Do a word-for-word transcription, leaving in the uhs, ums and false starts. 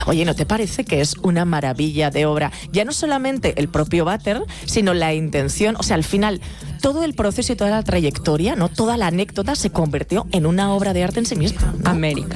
Oye, ¿no te parece que es una maravilla de obra? Ya no solamente el propio váter, sino la intención, o sea, al final, todo el proceso y toda la trayectoria, ¿no? Toda la anécdota se convirtió en una obra de arte en sí misma, ¿no? América.